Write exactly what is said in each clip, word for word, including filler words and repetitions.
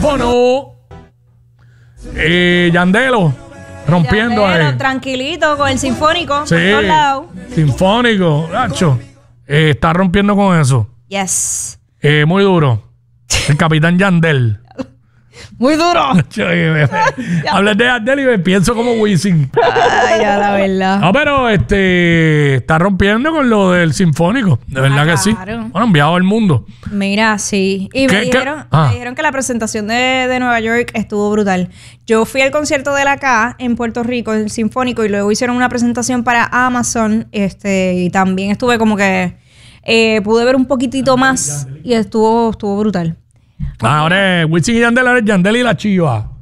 teléfono. Eh, Yandelo, rompiendo Yandelo, ahí. Tranquilito, con el sinfónico. Sí, por todos lados. sinfónico, Nacho. Eh, está rompiendo con eso. Yes. Eh, muy duro. El capitán Yandel. Muy duro. Hablas de Yandel y me pienso como Wisin. Ay, ya, la verdad. No, pero este está rompiendo con lo del sinfónico. De verdad Ah, que sí. claro. Bueno, enviado al mundo. Mira, sí. Y ¿Qué- me qué? dijeron, Ah. me dijeron que la presentación de, de Nueva York estuvo brutal. Yo fui al concierto de la acá en Puerto Rico, el Sinfónico, y luego hicieron una presentación para Amazon. Este, y también estuve como que eh, pude ver un poquitito más y estuvo, estuvo brutal. Ah, ahora es Wisin y Yandel, ahora es Yandel y la Chiva.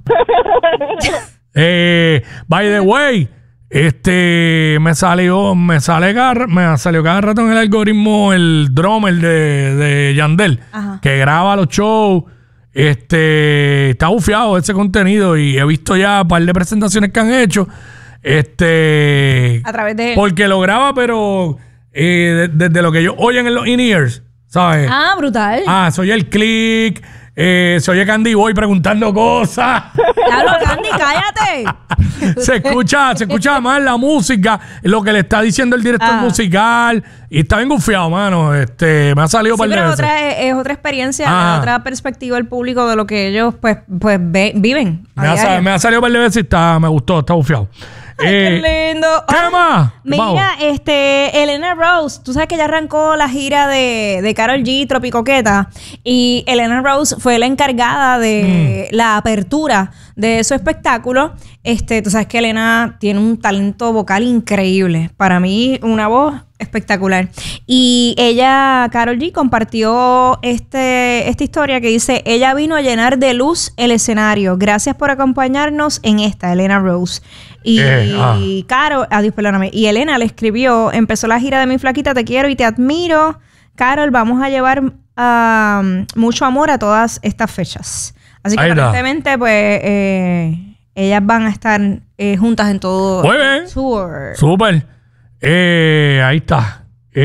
eh, by the way, este me salió, me sale cada, me salió cada rato en el algoritmo el drummer de, de Yandel, Ajá. que graba los shows. Este está bufiado ese contenido y he visto ya un par de presentaciones que han hecho. Este A través de él. porque lo graba, pero eh, de- desde lo que ellos oyen en los in-ears, ¿sabes? Ah, brutal. Ah, se oye el click, eh, se oye Candy Boy preguntando cosas. Hablo, Candy, cállate. se escucha, se escucha más la música, lo que le está diciendo el director Ah. musical. Y está bien gufiado, mano. Este, me ha salido Sí, par de pero veces. otra, es, es otra experiencia, Ajá. es otra perspectiva del público de lo que ellos pues, pues ve- viven. a Me ha, diario. sa- me ha salido par de veces y está, me gustó, está gufiado. Ay, Eh, qué lindo. ¿Qué Ay, más? Mira, Vamos. este, Elena Rose, tú sabes que ya arrancó la gira de, de Karol G, Tropicoqueta, y Elena Rose fue la encargada de Mm. la apertura de su espectáculo. Este, tú sabes que Elena tiene un talento vocal increíble. Para mí, una voz espectacular. Y ella, Karol G, compartió este, esta historia que dice: ella vino a llenar de luz el escenario. Gracias por acompañarnos en esta, Elena Rose. Y, Eh, ah. y Caro, adiós, perdóname. Y Elena le escribió: empezó la gira de Mi Flaquita, te quiero y te admiro. Carol, vamos a llevar um, mucho amor a todas estas fechas. Así que Ahí está. aparentemente, pues, eh, ellas van a estar eh, juntas en todo Muy el bien. tour. Súper. Eh, ahí está.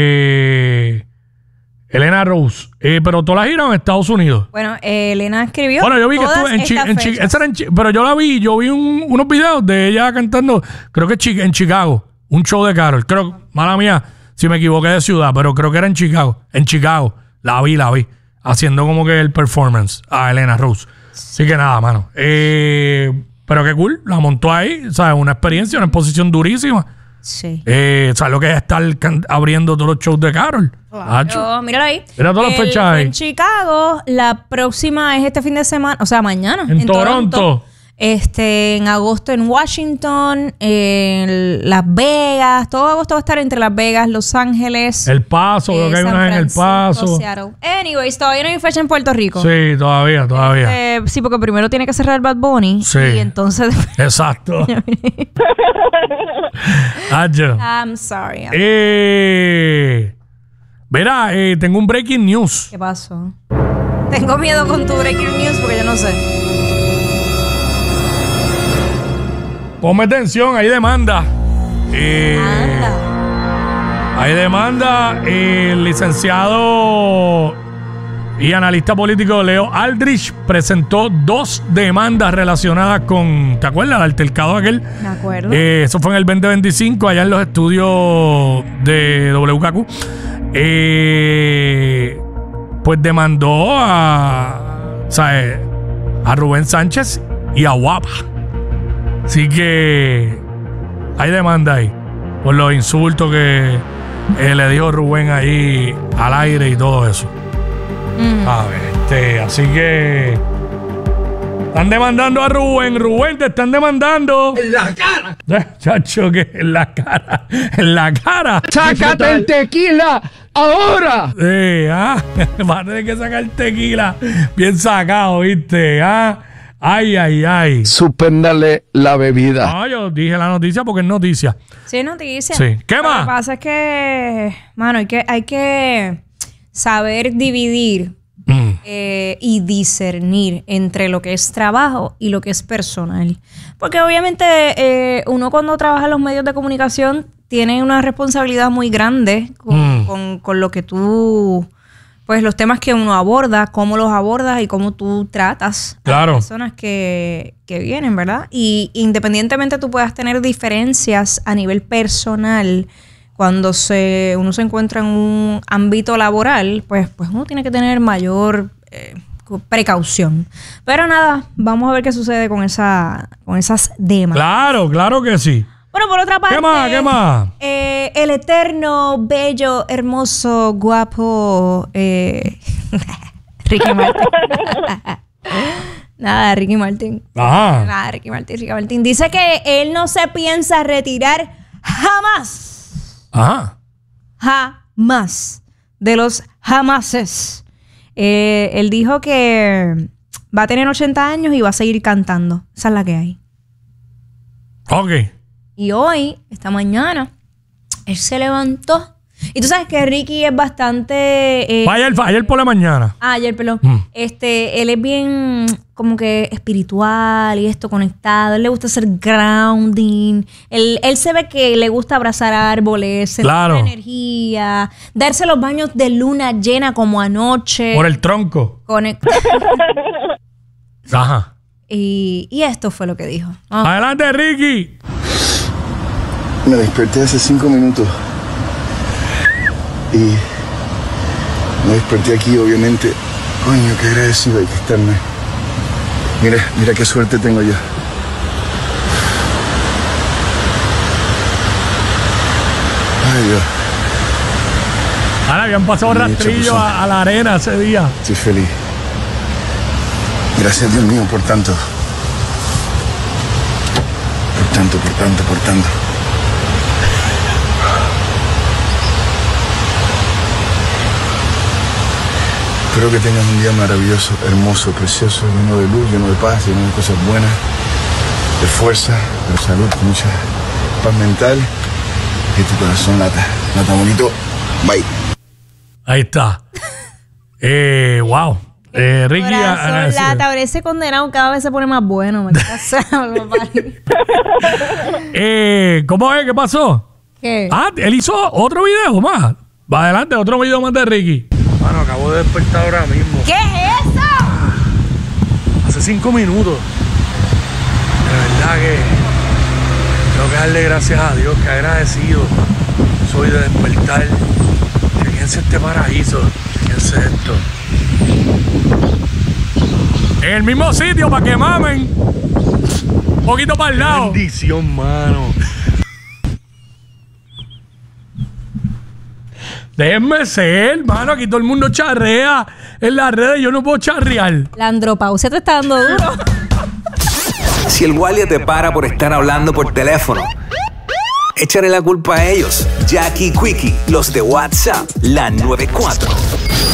Eh, Elena Rose. Eh, pero toda la gira en Estados Unidos. Bueno, eh, Elena escribió. Bueno, yo vi que todas estuve en Chi- estas en Chi- fechas. esa era en Chi- pero yo la vi, yo vi un- unos videos de ella cantando, creo que chi- en Chicago, un show de Karol. Creo, mala mía, si me equivoqué de ciudad, pero creo que era en Chicago. En Chicago. La vi, la vi. Haciendo como que el performance a Elena Rose. Así que nada, mano. Eh, pero qué cool, la montó ahí, ¿sabes? Una experiencia, una exposición durísima. Sí. Eh, ¿sabes lo que es estar can- abriendo todos los shows de Karol? Hacho. Claro, míralo ahí. Mira todas las Él fechas fue ahí. En Chicago, la próxima es este fin de semana, o sea, mañana. En Toronto. Este, en agosto en Washington, en Las Vegas. Todo agosto va a estar entre Las Vegas, Los Ángeles. El Paso, creo que hay San una en El Francisco, Paso. Seattle. Anyways, todavía no hay fecha en Puerto Rico. Sí, todavía, todavía. Eh, sí, porque primero tiene que cerrar Bad Bunny. Sí. Y entonces. Exacto. Hacho. I'm sorry. Eh, verá, eh, tengo un breaking news. ¿Qué pasó? Tengo miedo con tu breaking news porque yo no sé. Ponme atención, hay demanda. Eh, Anda. Hay demanda. El licenciado y analista político Leo Aldrich presentó dos demandas relacionadas con, ¿te acuerdas? El altercado aquel. Me acuerdo. Eh, eso fue en el veinte veinticinco, allá en los estudios de W K Q. Eh, pues demandó a, ¿sabes? A Rubén Sánchez y a Guapa. Así que hay demanda ahí por los insultos que eh, le dijo Rubén ahí al aire y todo eso. Mm. A ver, este, así que están demandando a Rubén. Rubén, te están demandando. En la cara. Eh, Chacho, que en la cara. En la cara. ¡Sácate el tequila ahora! Sí, ah. Va a tener que sacar tequila bien sacado, ¿viste? Ah. Ay, ay, ay. Suspéndale la bebida. No, yo dije la noticia porque es noticia. Sí, noticia. Sí. ¿Qué más? Lo que pasa es que, mano, hay que, hay que saber dividir Mm. eh, y discernir entre lo que es trabajo y lo que es personal. Porque obviamente eh, uno cuando trabaja en los medios de comunicación tiene una responsabilidad muy grande con, Mm. con- con lo que tú pues los temas que uno aborda, cómo los abordas y cómo tú tratas Claro. a las personas que, que vienen, ¿verdad? Y independientemente tú puedas tener diferencias a nivel personal, cuando se, uno se encuentra en un ámbito laboral, pues, pues uno tiene que tener mayor eh, precaución. Pero nada, vamos a ver qué sucede con, esa, con esas demás. Claro, claro que sí. Bueno, por otra parte, ¿Qué más? ¿Qué más? eh, el eterno, bello, hermoso, guapo eh, Ricky Martin. Nada, Ricky Martin. Ajá. Nada, Ricky Martin, Ricky Martin. Dice que él no se piensa retirar jamás. Ajá. Jamás. De los jamases. Eh, él dijo que va a tener ochenta años y va a seguir cantando. Esa es la que hay. Ok. Y hoy, esta mañana, él se levantó. Y tú sabes que Ricky es bastante... Eh, Fue ayer, fue ayer por la mañana. ah, ayer, perdón. Mm. Este, él es bien como que espiritual y esto, conectado. Él le gusta hacer grounding. Él, él se ve que le gusta abrazar árboles, sentir Claro. energía, darse los baños de luna llena como anoche. Por el tronco. Conect- Ajá. y, y esto fue lo que dijo. Ah, Adelante, Ricky. Me desperté hace cinco minutos y me desperté aquí, obviamente. Coño, qué agradecido hay que estarme. Mira, mira qué suerte tengo yo. Ay, Dios, Ahora habían pasado Bien hecho, rastrillo pues, a, a la arena ese día. estoy feliz. Gracias, Dios mío, por tanto. Por tanto, por tanto, por tanto. Espero que tengas un día maravilloso, hermoso, precioso, lleno de luz, lleno de paz, lleno de cosas buenas, de fuerza, de salud, mucha paz mental y tu corazón lata, lata bonito. Bye. Ahí está. eh, wow. Eh, Ricky. corazón, ah, ah, sí. lata, ahora ese condenado cada vez se pone más bueno. maldita sea, papá. eh, ¿Cómo es? ¿Qué pasó? ¿Qué? Ah, él hizo otro video más. Va adelante, otro video más de Ricky. Mano, acabo de despertar ahora mismo. ¿Qué es eso? Hace cinco minutos. De verdad que tengo que darle gracias a Dios, que agradecido soy de despertar. Fíjense este paraíso. Fíjense esto. En el mismo sitio para que mamen. Un poquito para el lado. Bendición, mano. Déjenme ser, mano. Aquí todo el mundo charrea en las redes. Yo no puedo charrear. La andropausia te está dando duro. Si el guardia te para por estar hablando por teléfono, échale la culpa a ellos. Jackie Quickie, los de WhatsApp, la noventa y cuatro.